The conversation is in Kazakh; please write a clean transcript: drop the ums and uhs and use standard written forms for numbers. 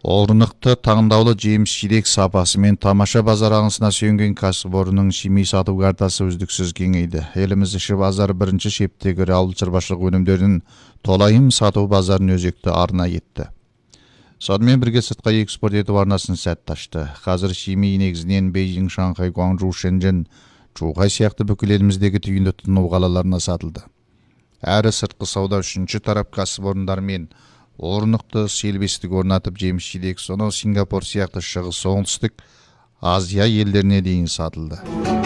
Орнықты таңдаулы жеміс-жидек сапасымен тамаша базар аңысына сүйенген кәсіпорынның шими сату картасы үздіксіз кеңейді. Еліміз іші базар бірінші шептегі ауыл шаруашылық өнімдерін толайым сату базарын өзекті арна етті. Сонымен бірге сыртқа экспорт ету арнасын сәтті ашты. Қазір шими негізінен Бейжің, Шанхай, Гуанчжоу, Шэньчжэн, Чжоухай сияқты бүкіл еліміздегі түйінді тұтыну қалаларына сатылды. Әрі сыртқы сауда үшінші тарап кәсіпорындармен орнықты сервистік орнатып жеміс-жидек сонау Сингапур сияқты шығыс оңтүстік Азия елдеріне дейін сатылды.